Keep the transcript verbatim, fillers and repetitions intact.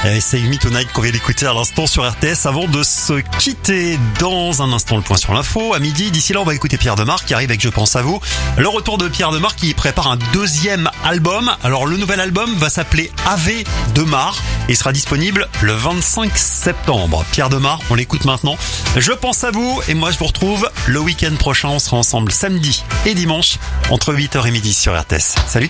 Et c'est Amy Tonight qu'on vient d'écouter à l'instant sur R T S avant de se quitter. Dans un instant, le point sur l'info. À midi, d'ici là, on va écouter Pierre Demar qui arrive avec Je pense à vous. Le retour de Pierre Demar qui prépare un deuxième album. Alors, le nouvel album va s'appeler Ave Demar et sera disponible le vingt-cinq septembre. Pierre Demar, on l'écoute maintenant. Je pense à vous et moi, je vous retrouve le week-end prochain. On sera ensemble samedi et dimanche entre huit heures et midi sur R T S. Salut!